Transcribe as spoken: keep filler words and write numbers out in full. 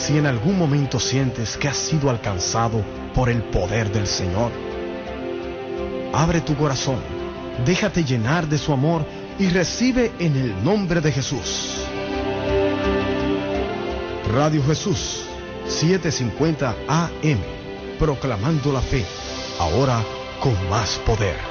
Si en algún momento sientes que has sido alcanzado por el poder del Señor, abre tu corazón, déjate llenar de su amor y recibe en el nombre de Jesús. Radio Jesús, setecientos cincuenta A M, proclamando la fe, ahora con más poder.